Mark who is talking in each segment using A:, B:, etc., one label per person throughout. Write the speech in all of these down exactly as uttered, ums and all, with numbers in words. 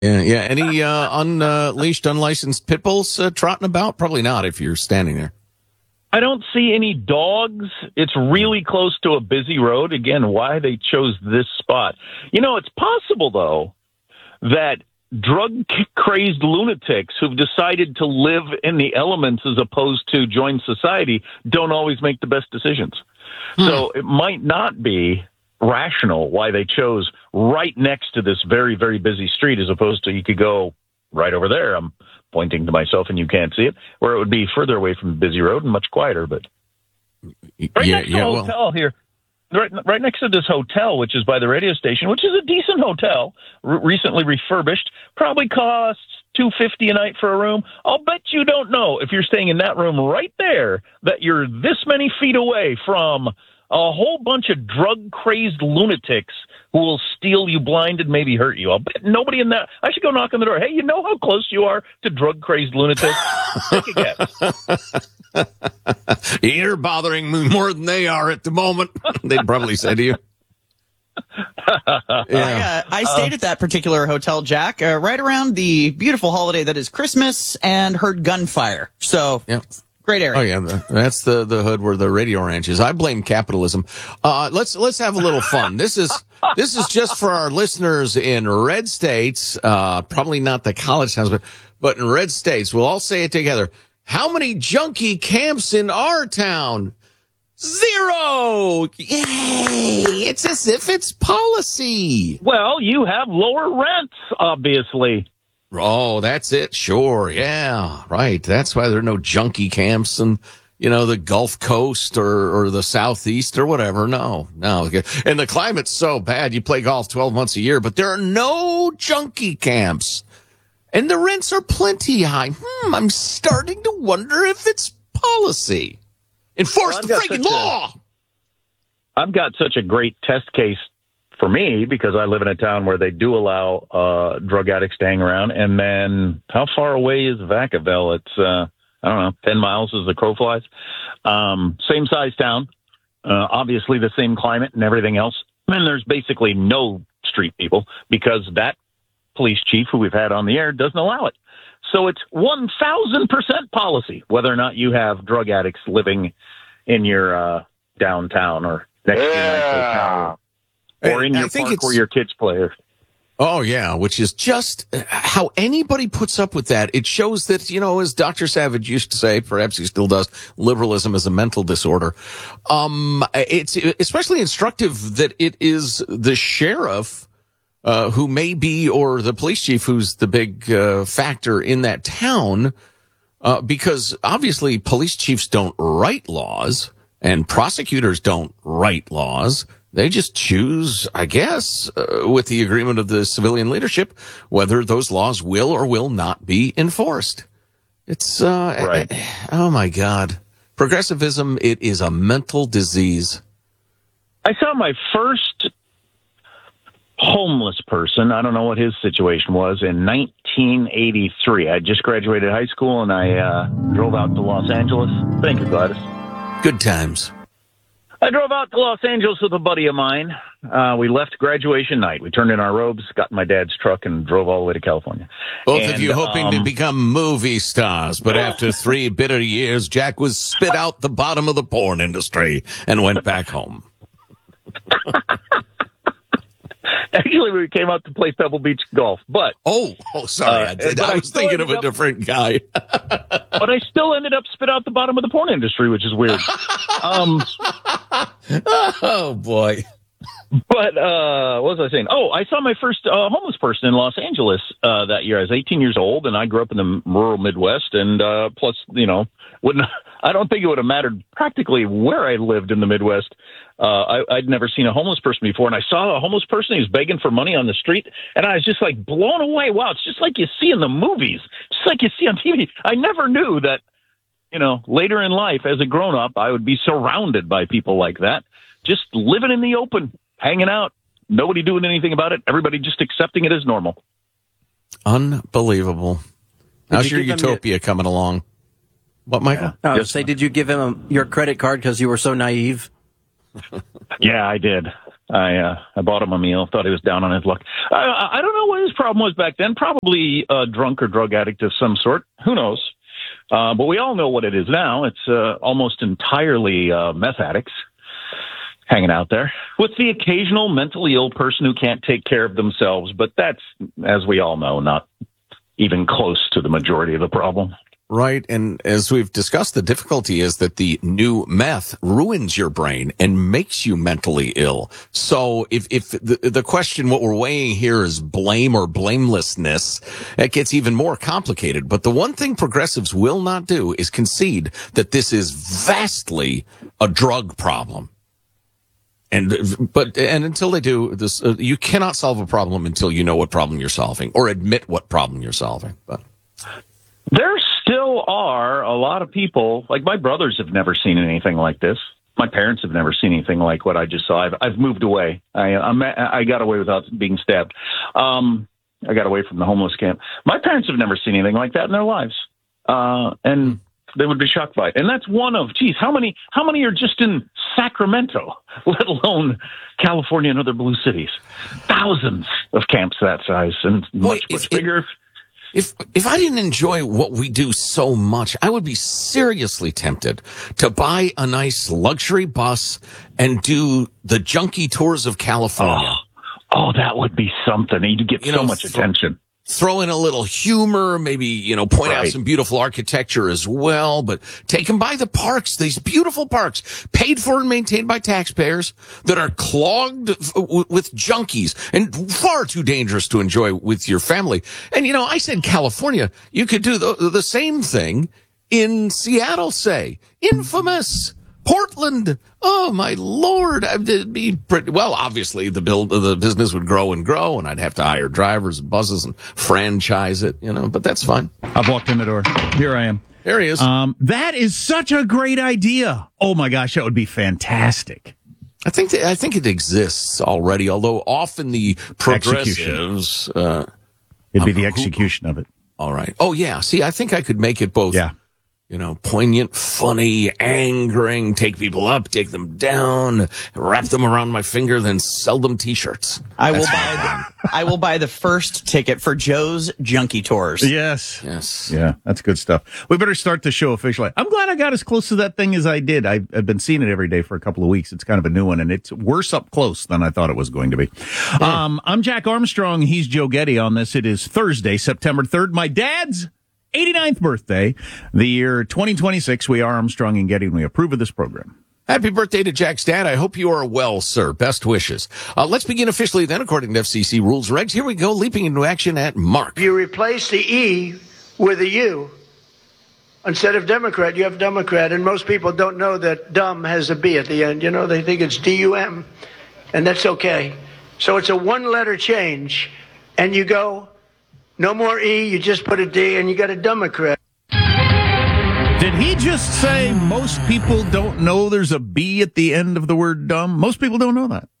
A: Yeah, yeah. Any uh, unleashed, unlicensed pit bulls uh, trotting about? Probably not if you're standing there.
B: I don't see any dogs. It's really close to a busy road. Again, why they chose this spot. You know, it's possible, though, that drug-crazed lunatics who've decided to live in the elements as opposed to join society don't always make the best decisions. Hmm. So it might not be rational why they chose right next to this very, very busy street as opposed to you could go right over there. I'm pointing to myself and you can't see it, where it would be further away from the busy road and much quieter. But right
A: yeah,
B: next to
A: yeah,
B: the hotel
A: well.
B: here, right, right next to this hotel, which is by the radio station, which is a decent hotel, re- recently refurbished, probably costs two hundred fifty dollars a night for a room. I'll bet you don't know if you're staying in that room right there that you're this many feet away from a whole bunch of drug-crazed lunatics who will steal you blind and maybe hurt you. I'll bet nobody in that. I should go knock on the door. Hey, you know how close you are to drug-crazed lunatics? Take a guess.
A: You're bothering me more than they are at the moment. They'd probably say to you.
C: Yeah. I, uh, I stayed at that particular hotel, Jack, uh, right around the beautiful holiday that is Christmas, and heard gunfire. So...
A: Yeah.
C: Great area.
A: Oh yeah, the, that's the, the hood where the radio ranch is. I blame capitalism. Uh, let's let's have a little fun. This is this is just for our listeners in red states. Uh, probably not the college towns, but but in red states, we'll all say it together. How many junkie camps in our town? Zero. Yay! It's as if it's policy.
B: Well, you have lower rents, obviously.
A: Oh, that's it. Sure. Yeah. Right. That's why there are no junkie camps and, you know, the Gulf Coast or, or the Southeast or whatever. No, no. And the climate's so bad. You play golf twelve months a year, but there are no junkie camps. And the rents are plenty high. Hmm. I'm starting to wonder if it's policy. Enforce well, the freaking law.
B: A, I've got such a great test case for me, because I live in a town where they do allow uh, drug addicts to hang around. And then how far away is Vacaville? It's, uh, I don't know, ten miles as the crow flies. Um, same size town, uh, obviously the same climate and everything else. And there's basically no street people because that police chief who we've had on the air doesn't allow it. So it's one thousand percent policy, whether or not you have drug addicts living in your uh, downtown or next to your nice hotel. Or in your park where your kids play.
A: Oh, yeah, which is just how anybody puts up with that. It shows that, you know, as Doctor Savage used to say, perhaps he still does, liberalism is a mental disorder. Um, it's especially instructive that it is the sheriff uh, who may be, or the police chief who's the big uh, factor in that town, uh, because obviously police chiefs don't write laws and prosecutors don't write laws. They just choose, I guess, uh, with the agreement of the civilian leadership, whether those laws will or will not be enforced. It's, uh,
B: right.
A: oh my God. Progressivism, it is a mental disease.
B: I saw my first homeless person, I don't know what his situation was, in nineteen eighty-three. I just graduated high school and I uh, drove out to Los Angeles. Thank you, Gladys.
A: Good times.
B: I drove out to Los Angeles with a buddy of mine. Uh, we left graduation night. We turned in our robes, got in my dad's truck, and drove all the way to California.
A: Both
B: and,
A: of you hoping um, to become movie stars, but after three bitter years, Jack was spit out the bottom of the porn industry and went back home.
B: Actually, we came out to play Pebble Beach golf, but...
A: Oh, oh sorry.
B: Uh,
A: I, did, I was
B: I
A: thinking of a
B: up,
A: different guy.
B: But I still ended up spit out the bottom of the porn industry, which is weird. Um,
A: oh, boy.
B: But uh, what was I saying? Oh, I saw my first uh, homeless person in Los Angeles uh, that year. I was eighteen years old, and I grew up in the rural Midwest. And uh, plus, you know, wouldn't I don't think it would have mattered practically where I lived in the Midwest. Uh, I, I'd never seen a homeless person before, and I saw a homeless person. He was begging for money on the street, and I was just like blown away. Wow, it's just like you see in the movies, just like you see on T V. I never knew that, you know, later in life as a grown up, I would be surrounded by people like that, just living in the open, hanging out, nobody doing anything about it, everybody just accepting it as normal.
A: Unbelievable. How's your utopia coming along? What, Michael?
D: Yeah. I would say, did you give him a, your credit card because you were so naive?
B: Yeah, I did. I uh, I bought him a meal. Thought he was down on his luck. I, I don't know what his problem was back then. Probably a drunk or drug addict of some sort. Who knows? Uh, but we all know what it is now. It's uh, almost entirely uh, meth addicts hanging out there with the occasional mentally ill person who can't take care of themselves. But that's, as we all know, not even close to the majority of the problem.
A: Right. And as we've discussed, the difficulty is that the new meth ruins your brain and makes you mentally ill. So if, if the, the question, what we're weighing here is blame or blamelessness, it gets even more complicated. But the one thing progressives will not do is concede that this is vastly a drug problem. And, but, and until they do this, uh, you cannot solve a problem until you know what problem you're solving or admit what problem you're solving. But
B: there still are a lot of people, like my brothers have never seen anything like this. My parents have never seen anything like what I just saw. I've, I've moved away. I, I'm, I got away without being stabbed. Um, I got away from the homeless camp. My parents have never seen anything like that in their lives. Uh, and they would be shocked by it. And that's one of, geez, how many, how many are just in Sacramento, let alone California and other blue cities? Thousands of camps that size and much,
A: Boy,
B: much
A: if,
B: bigger.
A: If, if I didn't enjoy what we do so much, I would be seriously tempted to buy a nice luxury bus and do the junkie tours of California.
B: Oh, oh that would be something. You'd get
A: you
B: so
A: know,
B: much
A: th-
B: attention.
A: Throw in a little humor, maybe, you know, point
B: right.
A: out some beautiful architecture as well, but take them by the parks, these beautiful parks, paid for and maintained by taxpayers that are clogged f- w- with junkies and far too dangerous to enjoy with your family. And, you know, I said California, you could do the, the same thing in Seattle, say. Infamous. Portland. Oh, my Lord. I'd be pretty, well, obviously the build, the business would grow and grow and I'd have to hire drivers and buses and franchise it, you know, but that's fine.
D: I've walked in the door. Here I am.
A: There he is.
D: Um, that is such a great idea. Oh my gosh, that would be fantastic.
A: I think that, I think it exists already, although often the progressives, uh,
D: It'd be
A: um,
D: the execution
A: who,
D: of it.
A: All right. Oh yeah. See, I think I could make it both.
D: Yeah.
A: You know, poignant, funny, angering, take people up, take them down, wrap them around my finger, then sell them T-shirts.
C: I will buy the, I will buy the first ticket for Joe's Junkie Tours.
D: Yes.
A: Yes.
D: Yeah, that's good stuff. We better start the show officially. I'm glad I got as close to that thing as I did. I've, I've been seeing it every day for a couple of weeks. It's kind of a new one, and it's worse up close than I thought it was going to be. Yeah. Um, I'm Jack Armstrong. He's Joe Getty on this. It is Thursday, September third. My dad's eighty-ninth birthday, the year twenty twenty-six. We are Armstrong and Getty, and we approve of this program.
A: Happy birthday to Jack's dad. I hope you are well, sir. Best wishes. Uh, let's begin officially then, according to F C C rules regs. Here we go, leaping into action at Mark.
E: You replace the E with a U. Instead of Democrat, you have Democrat, and most people don't know that dumb has a B at the end. You know, they think it's D U M, and that's okay. So it's a one-letter change, and you go, no more E, you just put a D, and you got a Democrat.
D: Did he just say most people don't know there's a B at the end of the word dumb? Most people don't know that.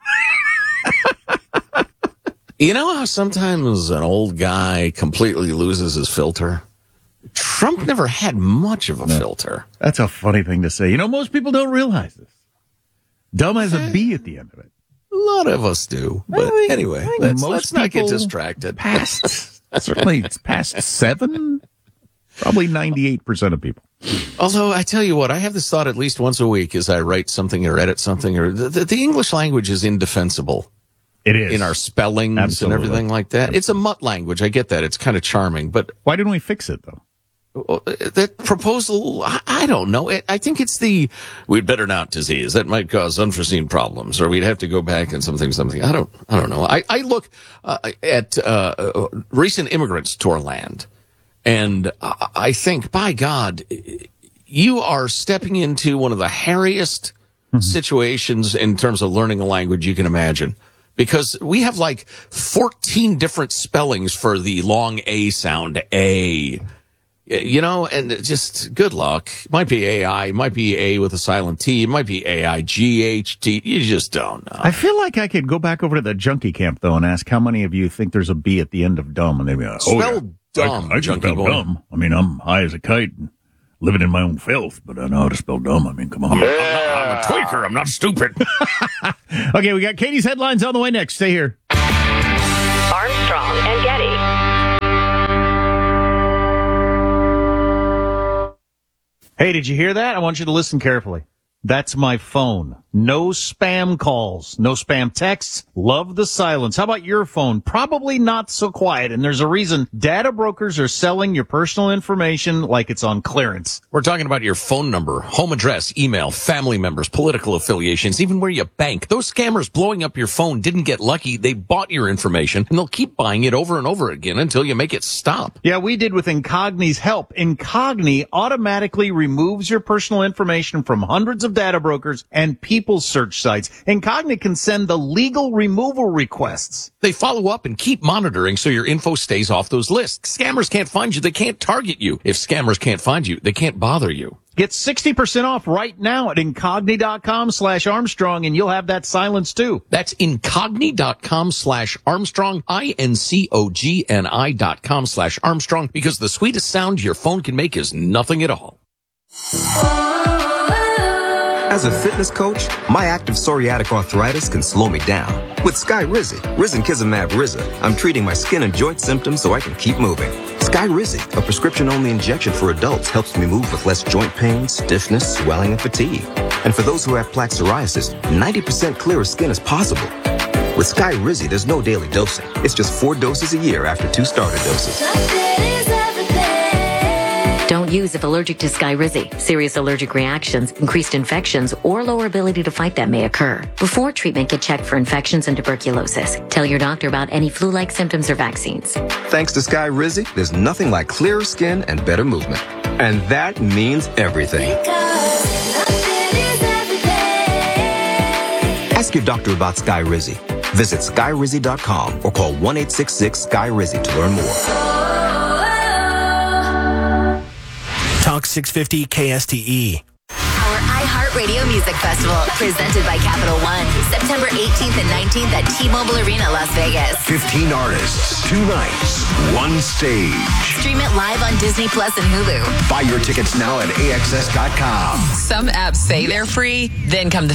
A: You know how sometimes an old guy completely loses his filter? Trump never had much of a no. filter.
D: That's a funny thing to say. You know, most people don't realize this. Dumb has a B at the end of it.
A: A lot of us do. But
D: think,
A: anyway, let's, let's not get distracted.
D: Past, certainly it's past seven. Probably ninety-eight percent of people.
A: Although, I tell you what, I have this thought at least once a week as I write something or edit something. or The, the, the English language is indefensible.
D: It is.
A: In our spellings
D: Absolutely.
A: and everything like that. It's a mutt language. I get that. It's kind of charming. But
D: why didn't we fix it, though?
A: That proposal, I, I don't know. It, I think it's the, we'd better not disease. That might cause unforeseen problems, or we'd have to go back and something, something. I don't, I don't know. I, I look uh, at uh, recent immigrants to our land, and I think, by God, you are stepping into one of the hairiest mm-hmm. situations in terms of learning a language you can imagine. Because we have like fourteen different spellings for the long A sound, A. You know, and just good luck. Might be A I, might be A with a silent T, it might be A I G H T. You just don't know.
D: I feel like I could go back over to the junkie camp, though, and ask how many of you think there's a B at the end of dumb. And they'd be like, oh,
A: spell
D: yeah.
A: dumb,
D: I, I
A: junkie
D: spell
A: boy.
D: dumb. I mean, I'm high as a kite and living in my own filth, but I know how to spell dumb. I mean, come on.
A: I'm, I'm a tweaker. I'm not stupid.
D: Okay, we got Katie's headlines on the way next. Stay here.
F: Armstrong and Getty.
D: Hey, did you hear that? I want you to listen carefully. That's my phone. No spam calls, no spam texts. Love the silence. How about your phone? Probably not so quiet, and there's a reason. Data brokers are selling your personal information like it's on clearance.
A: We're talking about your phone number, home address, email, family members, political affiliations, even where you bank. Those scammers blowing up your phone didn't get lucky. They bought your information, and they'll keep buying it over and over again until you make it stop.
D: Yeah, we did with Incogni's help. Incogni automatically removes your personal information from hundreds of data brokers and people search sites. Incogni can send the legal removal requests.
A: They follow up and keep monitoring so your info stays off those lists. Scammers can't find you. They can't target you. If scammers can't find you, they can't bother you.
D: Get sixty percent off right now at incogni.com slash Armstrong, and you'll have that silence too.
A: That's incogni.com slash Armstrong, I N C O G N I dot com slash Armstrong, because the sweetest sound your phone can make is nothing at all.
G: As a fitness coach, my active psoriatic arthritis can slow me down. With Skyrizi, Risankizumab Riza, I'm treating my skin and joint symptoms so I can keep moving. Skyrizi, a prescription-only injection for adults, helps me move with less joint pain, stiffness, swelling, and fatigue. And for those who have plaque psoriasis, ninety percent clearer skin is possible. With Skyrizi, there's no daily dosing. It's just four doses a year after two starter doses.
H: Don't use if allergic to Skyrizi. Serious allergic reactions, increased infections, or lower ability to fight them may occur. Before treatment, get checked for infections and tuberculosis. Tell your doctor about any flu-like symptoms or vaccines.
G: Thanks to Skyrizi, there's nothing like clearer skin and better movement. And that means everything. Ask your doctor about Skyrizi. Visit Skyrizi dot com or call one eight six six Sky Rizi to learn more.
I: Talk six fifty K S T E.
J: Our iHeartRadio Music Festival, presented by Capital One, September eighteenth and nineteenth at T-Mobile Arena, Las Vegas.
K: fifteen artists, two nights, one stage.
J: Stream it live on Disney Plus and Hulu.
K: Buy your tickets now at A X S dot com.
L: Some apps say they're free, then come the